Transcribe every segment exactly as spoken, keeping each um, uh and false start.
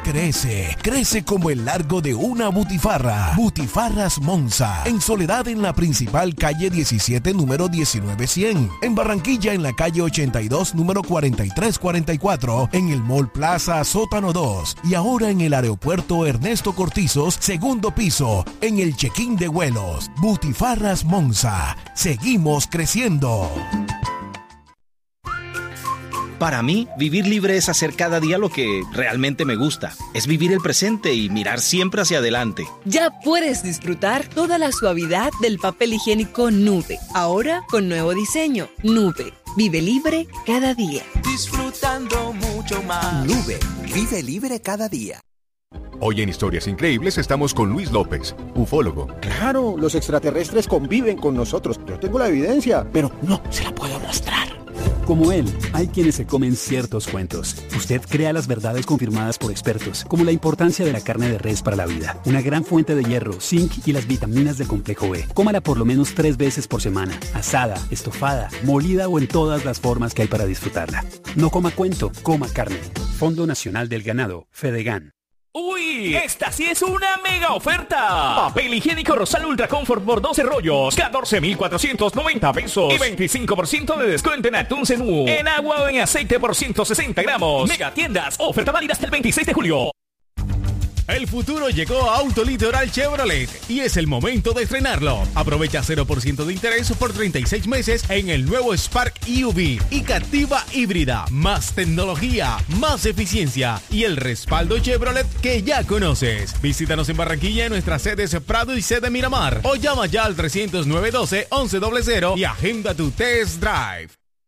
crece, crece como el largo de una butifarra. Butifarras Monza, en Soledad en la principal calle diecisiete, número diecinueve cien. En Barranquilla en la calle ochenta y dos, número cuarenta y tres cuarenta y cuatro. En el Mall Plaza Sótano dos. Y ahora en el aeropuerto Ernesto Cortizos, segundo piso, en el check-in de vuelos. Butifarras Monza, seguimos creciendo. Para mí, vivir libre es hacer cada día lo que realmente me gusta. Es vivir el presente y mirar siempre hacia adelante. Ya puedes disfrutar toda la suavidad del papel higiénico Nube. Ahora con nuevo diseño. Nube. Vive libre cada día. Disfrutando mucho más. Nube. Vive libre cada día. Hoy en Historias Increíbles estamos con Luis López, ufólogo. Claro, los extraterrestres conviven con nosotros. Yo tengo la evidencia, pero no se la puedo mostrar. Como él, hay quienes se comen ciertos cuentos. Usted crea las verdades confirmadas por expertos, como la importancia de la carne de res para la vida, una gran fuente de hierro, zinc y las vitaminas del complejo B. Cómala por lo menos tres veces por semana, asada, estofada, molida o en todas las formas que hay para disfrutarla. No coma cuento, coma carne. Fondo Nacional del Ganado, Fedegan. ¡Uy! ¡Esta sí es una mega oferta! Papel higiénico Rosal Ultra Comfort por doce rollos, catorce mil cuatrocientos noventa pesos. Y veinticinco por ciento de descuento en atún Zenú. En agua o en aceite por ciento sesenta gramos. Mega tiendas, oferta válida hasta el veintiséis de julio. El futuro llegó a Autolitoral Chevrolet y es el momento de estrenarlo. Aprovecha cero por ciento de interés por treinta y seis meses en el nuevo Spark E U V y Captiva híbrida. Más tecnología, más eficiencia y el respaldo Chevrolet que ya conoces. Visítanos en Barranquilla en nuestras sedes Prado y sede Miramar o llama ya al trescientos nueve doce once cero cero y agenda tu test drive.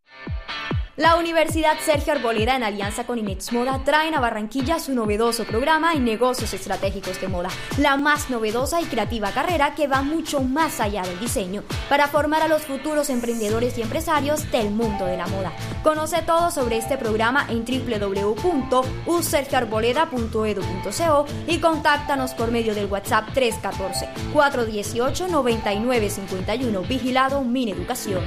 La Universidad Sergio Arboleda, en alianza con Inex Moda, traen a Barranquilla su novedoso programa en negocios estratégicos de moda, la más novedosa y creativa carrera que va mucho más allá del diseño, para formar a los futuros emprendedores y empresarios del mundo de la moda. Conoce todo sobre este programa en doble u doble u doble u punto u sergio arboleda punto edu punto co y contáctanos por medio del WhatsApp tres uno cuatro, cuatro uno ocho, nueve nueve cinco uno, vigilado Mineducación.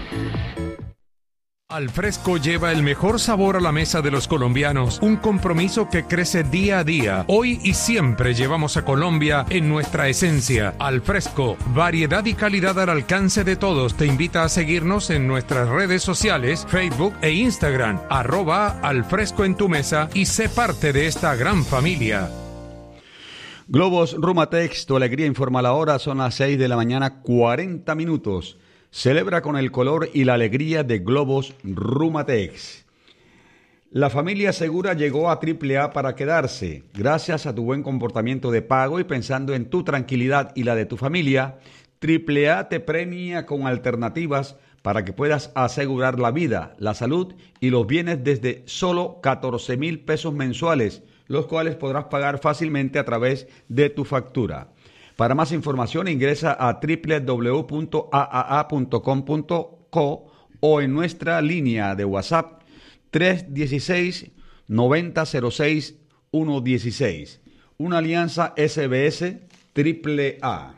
Alfresco lleva el mejor sabor a la mesa de los colombianos, un compromiso que crece día a día. Hoy y siempre llevamos a Colombia en nuestra esencia. Alfresco, variedad y calidad al alcance de todos. Te invita a seguirnos en nuestras redes sociales, Facebook e Instagram, arroba Alfresco en tu mesa y sé parte de esta gran familia. Globos Rumatex, tu alegría informa la hora, son las seis de la mañana, cuarenta minutos. Celebra con el color y la alegría de Globos Rumatex. La familia segura llegó a Triple A para quedarse. Gracias a tu buen comportamiento de pago y pensando en tu tranquilidad y la de tu familia, Triple A te premia con alternativas para que puedas asegurar la vida, la salud y los bienes desde solo catorce mil pesos mensuales, los cuales podrás pagar fácilmente a través de tu factura. Para más información ingresa a doble u doble u doble u punto a a a punto com punto co o en nuestra línea de WhatsApp tres uno seis, nueve cero cero seis, uno uno seis. Una alianza S B S Triple A.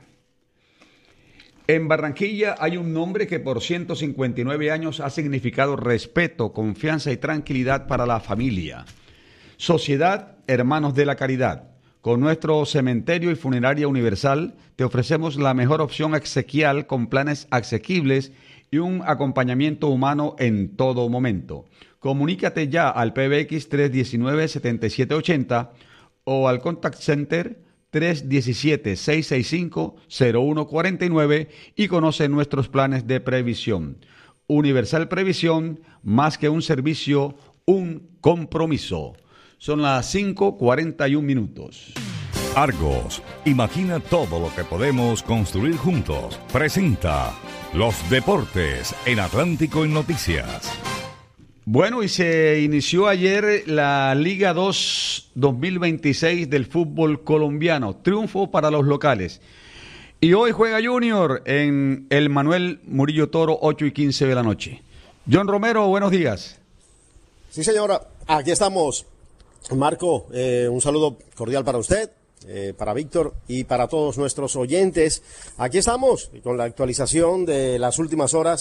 En Barranquilla hay un nombre que por ciento cincuenta y nueve años ha significado respeto, confianza y tranquilidad para la familia. Sociedad Hermanos de la Caridad. Con nuestro cementerio y funeraria universal, te ofrecemos la mejor opción exequial con planes asequibles y un acompañamiento humano en todo momento. Comunícate ya al P B X tres uno nueve, siete siete ocho cero o al Contact Center tres uno siete, seis seis cinco, cero uno cuatro nueve y conoce nuestros planes de previsión. Universal Previsión, más que un servicio, un compromiso. Son las cinco cuarenta y un minutos. Argos, imagina todo lo que podemos construir juntos. Presenta los deportes en Atlántico en Noticias. Bueno, y se inició ayer la Liga dos dos mil veintiséis del fútbol colombiano. Triunfo para los locales. Y hoy juega Junior en el Manuel Murillo Toro, ocho y quince de la noche. John Romero, buenos días. Sí, señora, aquí estamos. Marco, eh, un saludo cordial para usted, eh, para Víctor y para todos nuestros oyentes. Aquí estamos con la actualización de las últimas horas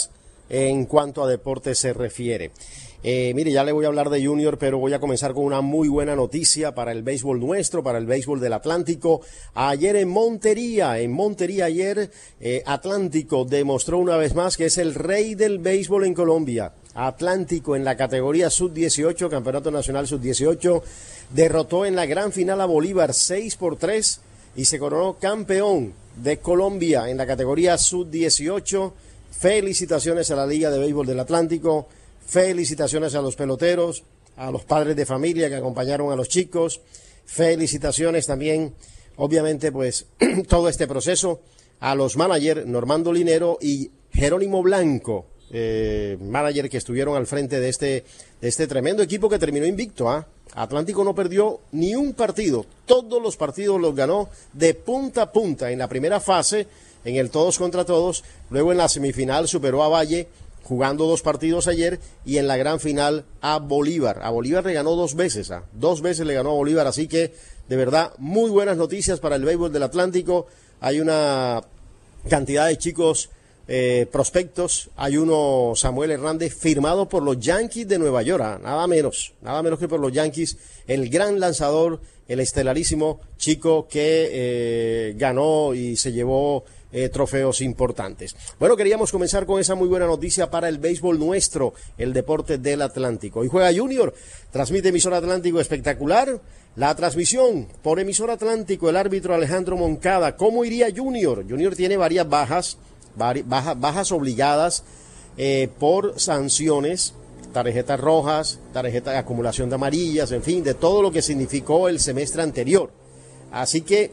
en cuanto a deporte se refiere. Eh, mire, ya le voy a hablar de Junior, pero voy a comenzar con una muy buena noticia para el béisbol nuestro, para el béisbol del Atlántico. Ayer en Montería, en Montería ayer, eh, Atlántico demostró una vez más que es el rey del béisbol en Colombia. Atlántico en la categoría sub dieciocho, Campeonato Nacional sub dieciocho, derrotó en la gran final a Bolívar seis por tres y se coronó campeón de Colombia en la categoría sub dieciocho. Felicitaciones a la Liga de Béisbol del Atlántico. Felicitaciones a los peloteros, a los padres de familia que acompañaron a los chicos. Felicitaciones también, obviamente, pues, todo este proceso a los managers Normando Linero y Jerónimo Blanco, eh, manager que estuvieron al frente de este, de este tremendo equipo que terminó invicto. ¿ah? Atlántico no perdió ni un partido, todos los partidos los ganó de punta a punta en la primera fase, en el todos contra todos, luego en la semifinal superó a Valle, jugando dos partidos ayer, y en la gran final a Bolívar. A Bolívar le ganó dos veces, ¿ah? dos veces le ganó a Bolívar, así que de verdad muy buenas noticias para el béisbol del Atlántico. Hay una cantidad de chicos eh, prospectos, hay uno, Samuel Hernández, firmado por los Yankees de Nueva York, ¿ah? nada menos, nada menos que por los Yankees, el gran lanzador, el estelarísimo chico que eh, ganó y se llevó Eh, trofeos importantes. Bueno, queríamos comenzar con esa muy buena noticia para el béisbol nuestro, el deporte del Atlántico. Hoy juega Junior, transmite Emisora Atlántico Espectacular, la transmisión por Emisora Atlántico, el árbitro Alejandro Moncada. ¿Cómo iría Junior? Junior tiene varias bajas, vari, baja, bajas obligadas eh, por sanciones, tarjetas rojas, tarjetas de acumulación de amarillas, en fin, de todo lo que significó el semestre anterior. Así que,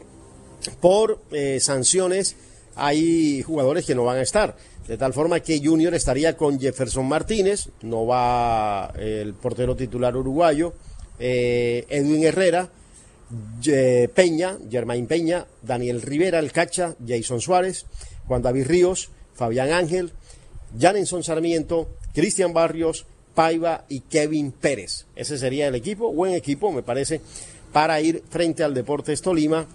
por eh, sanciones, hay jugadores que no van a estar, de tal forma que Junior estaría con Jefferson Martínez, no va el portero titular uruguayo, eh, Edwin Herrera, eh, Peña, Germain Peña, Daniel Rivera, el Cacha, Jason Suárez, Juan David Ríos, Fabián Ángel, Janenson Sarmiento, Cristian Barrios, Paiva y Kevin Pérez. Ese sería el equipo, buen equipo me parece, para ir frente al Deportes Tolima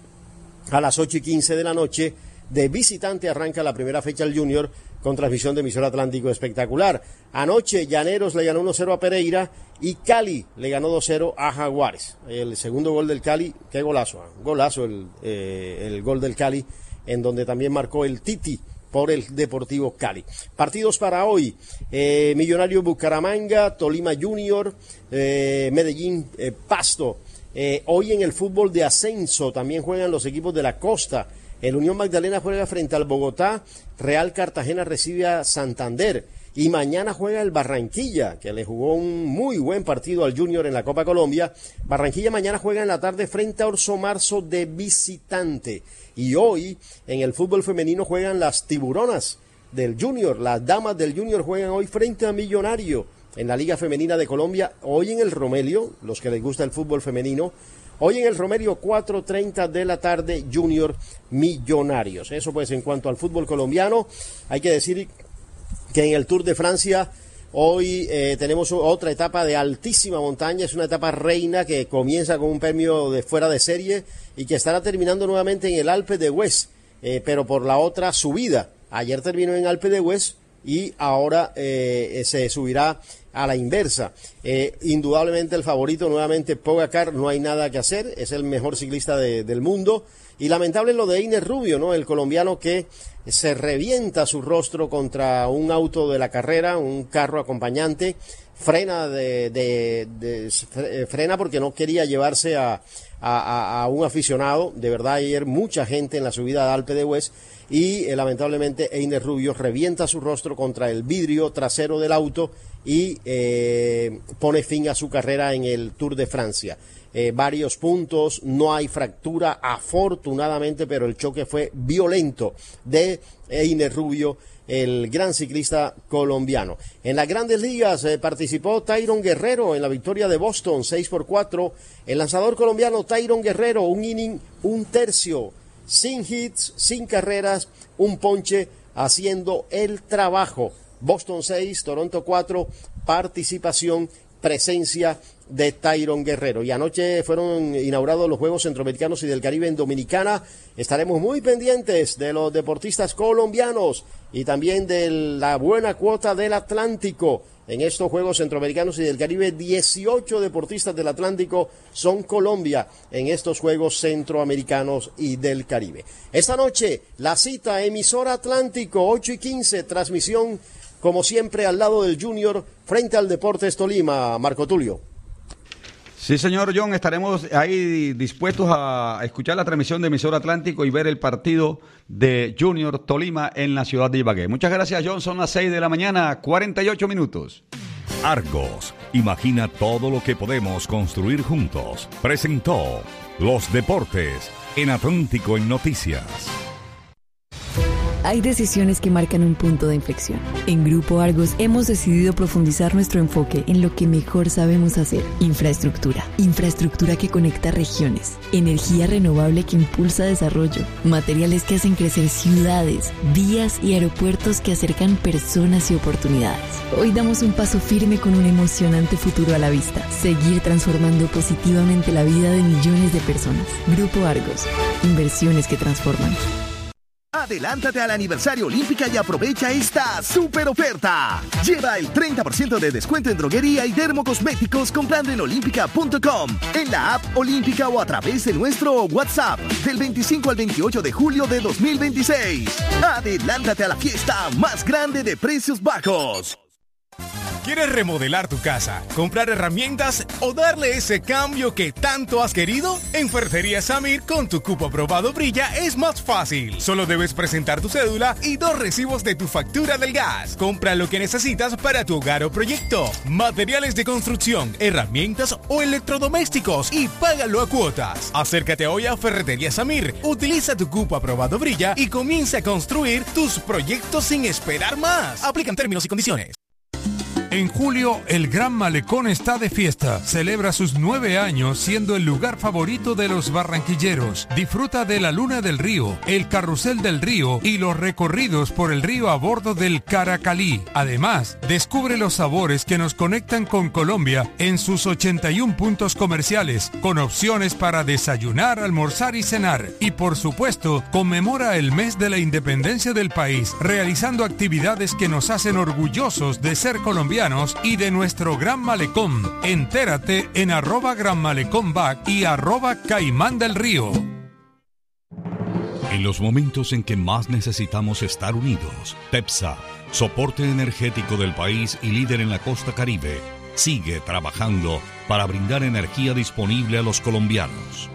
a las ocho y quince de la noche. De visitante arranca la primera fecha al Junior con transmisión de Emisora Atlántico Espectacular. Anoche Llaneros le ganó uno cero a Pereira y Cali le ganó dos cero a Jaguares. El segundo gol del Cali, qué golazo, ¿eh? golazo el, eh, el gol del Cali, en donde también marcó el Titi por el Deportivo Cali. Partidos para hoy, eh, Millonario Bucaramanga, Tolima Junior, eh, Medellín eh, Pasto. Eh, hoy en el fútbol de ascenso también juegan los equipos de la costa. El Unión Magdalena juega frente al Bogotá, Real Cartagena recibe a Santander y mañana juega el Barranquilla, que le jugó un muy buen partido al Junior en la Copa Colombia. Barranquilla mañana juega en la tarde frente a Orso Marzo de visitante. Y hoy en el fútbol femenino juegan las Tiburonas del Junior, las damas del Junior juegan hoy frente a Millonario en la Liga Femenina de Colombia, hoy en el Romelio, los que les gusta el fútbol femenino. Hoy en el Romelio, cuatro treinta de la tarde, Junior Millonarios. Eso pues en cuanto al fútbol colombiano. Hay que decir que en el Tour de Francia hoy eh, tenemos otra etapa de altísima montaña. Es una etapa reina que comienza con un premio de fuera de serie y que estará terminando nuevamente en el Alpe d'Huez, eh, pero por la otra subida. Ayer terminó en Alpe d'Huez y ahora eh, se subirá a la inversa. Eh, indudablemente el favorito nuevamente Pogacar, no hay nada que hacer, es el mejor ciclista de, del mundo, y lamentable lo de Einer Rubio, ¿no? El colombiano que se revienta su rostro contra un auto de la carrera, un carro acompañante, frena de, de, de frena porque no quería llevarse a, a, a un aficionado. De verdad ayer mucha gente en la subida de Alpe d'Huez y eh, lamentablemente Einer Rubio revienta su rostro contra el vidrio trasero del auto y eh, pone fin a su carrera en el Tour de Francia. Eh, varios puntos, no hay fractura afortunadamente, pero el choque fue violento de Einer Rubio, el gran ciclista colombiano. En las Grandes Ligas eh, participó Tyron Guerrero en la victoria de Boston, seis por cuatro. El lanzador colombiano Tyron Guerrero, un inning, un tercio, sin hits, sin carreras, un ponche, haciendo el trabajo. Boston seis, Toronto cuatro, participación, presencia de Tyron Guerrero. Y anoche fueron inaugurados los Juegos Centroamericanos y del Caribe en Dominicana. Estaremos muy pendientes de los deportistas colombianos y también de la buena cuota del Atlántico. En estos Juegos Centroamericanos y del Caribe, dieciocho deportistas del Atlántico son Colombia en estos Juegos Centroamericanos y del Caribe. Esta noche, la cita, emisora Atlántico, ocho y quince, transmisión, como siempre, al lado del Junior, frente al Deportes Tolima. Marco Tulio. Sí, señor John, estaremos ahí dispuestos a escuchar la transmisión de emisora Atlántico y ver el partido de Junior Tolima en la ciudad de Ibagué. Muchas gracias, John. Son las seis de la mañana, cuarenta y ocho minutos. Argos, imagina todo lo que podemos construir juntos. Presentó Los Deportes en Atlántico en Noticias. Hay decisiones que marcan un punto de inflexión. En Grupo Argos hemos decidido profundizar nuestro enfoque en lo que mejor sabemos hacer: infraestructura. Infraestructura que conecta regiones, energía renovable que impulsa desarrollo, materiales que hacen crecer ciudades, vías y aeropuertos que acercan personas y oportunidades. Hoy damos un paso firme con un emocionante futuro a la vista: seguir transformando positivamente la vida de millones de personas. Grupo Argos, inversiones que transforman. Adelántate al aniversario Olímpica y aprovecha esta super oferta. Lleva el treinta por ciento de descuento en droguería y dermocosméticos comprando en olímpica punto com, en la app Olímpica o a través de nuestro WhatsApp del veinticinco al veintiocho de julio de dos mil veintiséis. Adelántate a la fiesta más grande de precios bajos. ¿Quieres remodelar tu casa, comprar herramientas o darle ese cambio que tanto has querido? En Ferretería Samir, con tu cupo aprobado Brilla, es más fácil. Solo debes presentar tu cédula y dos recibos de tu factura del gas. Compra lo que necesitas para tu hogar o proyecto: materiales de construcción, herramientas o electrodomésticos, y págalo a cuotas. Acércate hoy a Ferretería Samir, utiliza tu cupo aprobado Brilla y comienza a construir tus proyectos sin esperar más. Aplican términos y condiciones. En julio, el Gran Malecón está de fiesta. Celebra sus nueve años siendo el lugar favorito de los barranquilleros. Disfruta de la Luna del Río, el Carrusel del Río y los recorridos por el río a bordo del Caracalí. Además, descubre los sabores que nos conectan con Colombia en sus ochenta y un puntos comerciales, con opciones para desayunar, almorzar y cenar. Y por supuesto, conmemora el mes de la independencia del país, realizando actividades que nos hacen orgullosos de ser colombianos y de nuestro Gran Malecón. Entérate en arroba Gran Malecón Back y arroba Caimán del Río. En los momentos en que más necesitamos estar unidos, TEPSA, soporte energético del país y líder en la costa Caribe, sigue trabajando para brindar energía disponible a los colombianos.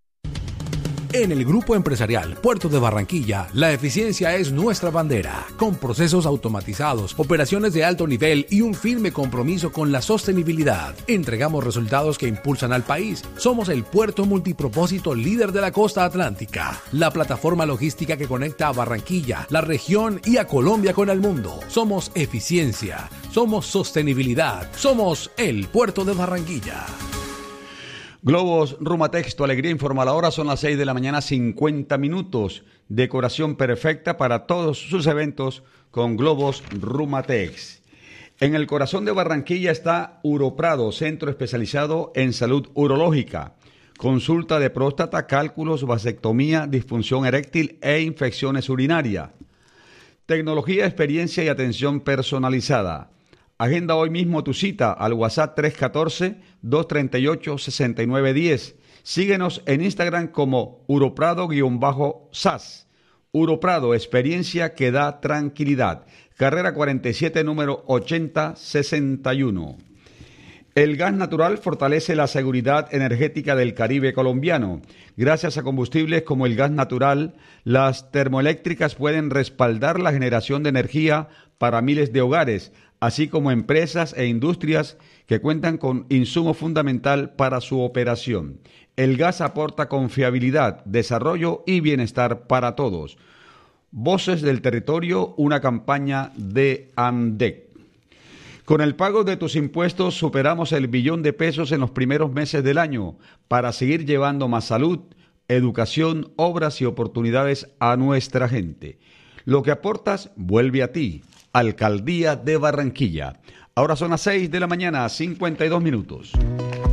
En el Grupo Empresarial Puerto de Barranquilla, la eficiencia es nuestra bandera. Con procesos automatizados, operaciones de alto nivel y un firme compromiso con la sostenibilidad, entregamos resultados que impulsan al país. Somos el puerto multipropósito líder de la costa atlántica, la plataforma logística que conecta a Barranquilla, la región y a Colombia con el mundo. Somos eficiencia, somos sostenibilidad, somos el Puerto de Barranquilla. Globos Rumatex, tu alegría informa la hora, son las seis de la mañana, cincuenta minutos. Decoración perfecta para todos sus eventos con Globos Rumatex. En el corazón de Barranquilla está Uroprado, centro especializado en salud urológica. Consulta de próstata, cálculos, vasectomía, disfunción eréctil e infecciones urinarias. Tecnología, experiencia y atención personalizada. Agenda hoy mismo tu cita al WhatsApp tres uno cuatro, dos tres ocho, seis nueve uno cero. Síguenos en Instagram como Uroprado-S A S. Uroprado, experiencia que da tranquilidad. Carrera cuarenta y siete, número ochenta sesenta y uno. El gas natural fortalece la seguridad energética del Caribe colombiano. Gracias a combustibles como el gas natural, las termoeléctricas pueden respaldar la generación de energía para miles de hogares, así como empresas e industrias que cuentan con insumo fundamental para su operación. El gas aporta confiabilidad, desarrollo y bienestar para todos. Voces del Territorio, una campaña de ANDEC. Con el pago de tus impuestos superamos el billón de pesos en los primeros meses del año para seguir llevando más salud, educación, obras y oportunidades a nuestra gente. Lo que aportas vuelve a ti. Alcaldía de Barranquilla. Ahora son las seis de la mañana, cincuenta y dos minutos.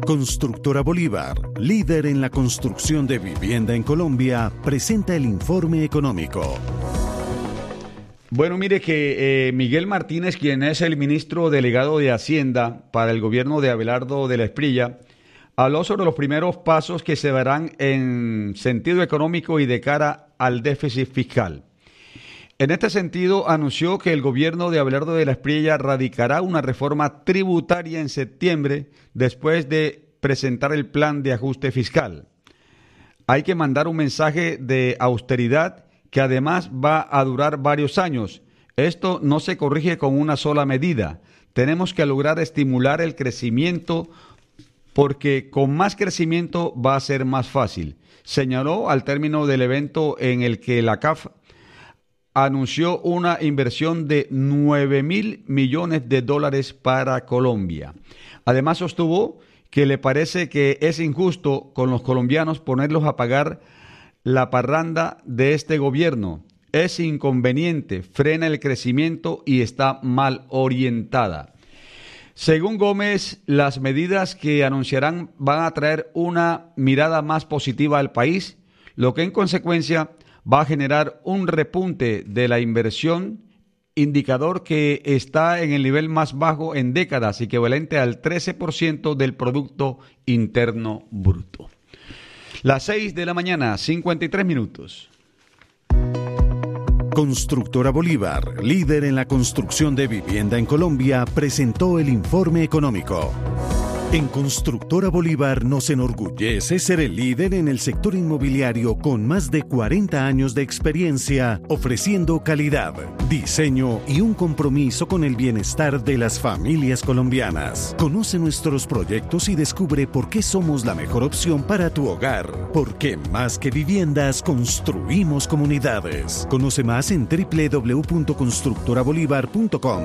Constructora Bolívar, líder en la construcción de vivienda en Colombia, presenta el informe económico. Bueno, mire que eh, Miguel Martínez, quien es el ministro delegado de Hacienda para el gobierno de Abelardo de la Espriella, habló sobre los primeros pasos que se darán en sentido económico y de cara al déficit fiscal. En este sentido, anunció que el gobierno de Abelardo de la Espriella radicará una reforma tributaria en septiembre después de presentar el plan de ajuste fiscal. Hay que mandar un mensaje de austeridad que además va a durar varios años. Esto no se corrige con una sola medida. Tenemos que lograr estimular el crecimiento porque con más crecimiento va a ser más fácil, señaló al término del evento en el que la C A F anunció una inversión de nueve mil millones de dólares para Colombia. Además sostuvo que le parece que es injusto con los colombianos ponerlos a pagar la parranda de este gobierno. Es inconveniente, frena el crecimiento y está mal orientada. Según Gómez, las medidas que anunciarán van a traer una mirada más positiva al país, lo que en consecuencia va a generar un repunte de la inversión, indicador que está en el nivel más bajo en décadas, equivalente al trece por ciento del Producto Interno Bruto. Las seis de la mañana, cincuenta y tres minutos. Constructora Bolívar, líder en la construcción de vivienda en Colombia, presentó el informe económico. En Constructora Bolívar nos enorgullece ser el líder en el sector inmobiliario con más de cuarenta años de experiencia, ofreciendo calidad, diseño y un compromiso con el bienestar de las familias colombianas. Conoce nuestros proyectos y descubre por qué somos la mejor opción para tu hogar. Porque más que viviendas, construimos comunidades. Conoce más en doble u doble u doble u punto constructora bolívar punto com.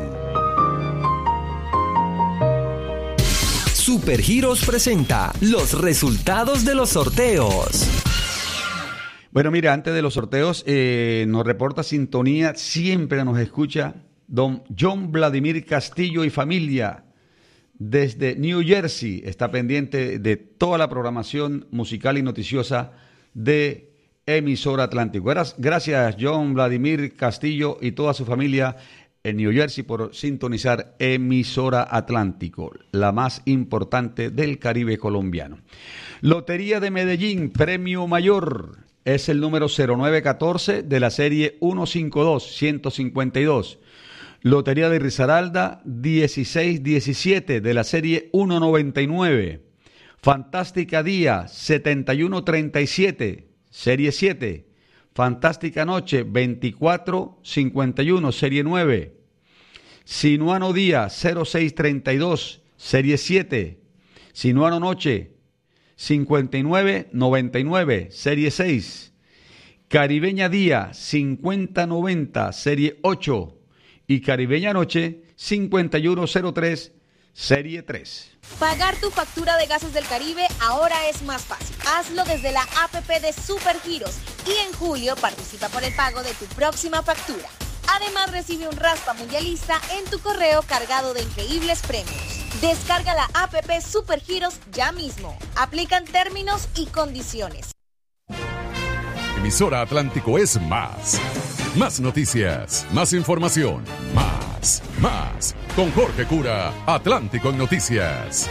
Supergiros presenta los resultados de los sorteos. Bueno, mira, antes de los sorteos, eh, nos reporta sintonía, siempre nos escucha don John Vladimir Castillo y familia desde New Jersey. Está pendiente de toda la programación musical y noticiosa de Emisora Atlántico. Gracias, John Vladimir Castillo y toda su familia en New Jersey por sintonizar Emisora Atlántico, la más importante del Caribe colombiano. Lotería de Medellín, premio mayor, es el número cero nueve catorce de la serie ciento cincuenta y dos, ciento cincuenta y dos. Lotería de Risaralda, dieciséis diecisiete de la serie ciento noventa y nueve. Fantástica Día, setenta y uno treinta y siete, serie siete. Fantástica Noche, veinticuatro cincuenta y uno, serie nueve. Sinuano Día, cero seis treinta y dos, serie siete. Sinuano Noche, cincuenta y nueve noventa y nueve, serie seis. Caribeña Día, cincuenta noventa, serie ocho. Y Caribeña Noche, cincuenta y uno cero tres, serie tres. Pagar tu factura de Gases del Caribe ahora es más fácil. Hazlo desde la app de Supergiros y en julio participa por el pago de tu próxima factura. Además recibe un raspa mundialista en tu correo cargado de increíbles premios. Descarga la app Supergiros ya mismo. Aplican términos y condiciones. Emisora Atlántico es más. Más noticias, más información, más, más. Con Jorge Cura, Atlántico en Noticias.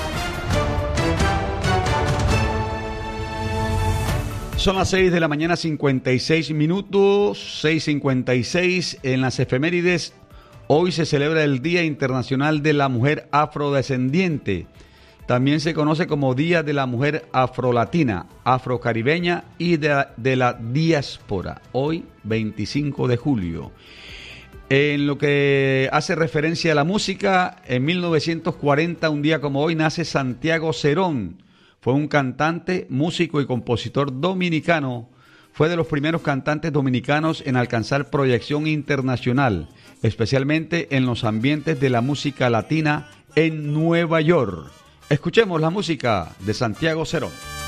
Son las seis de la mañana, cincuenta y seis minutos, seis cincuenta y seis en las efemérides. Hoy se celebra el Día Internacional de la Mujer Afrodescendiente. También se conoce como Día de la Mujer Afrolatina, Afrocaribeña y de, de la Diáspora. Hoy, veinticinco de julio. En lo que hace referencia a la música, en mil novecientos cuarenta, un día como hoy, nace Santiago Cerón. Fue un cantante, músico y compositor dominicano. Fue de los primeros cantantes dominicanos en alcanzar proyección internacional, especialmente en los ambientes de la música latina en Nueva York. Escuchemos la música de Santiago Cerón.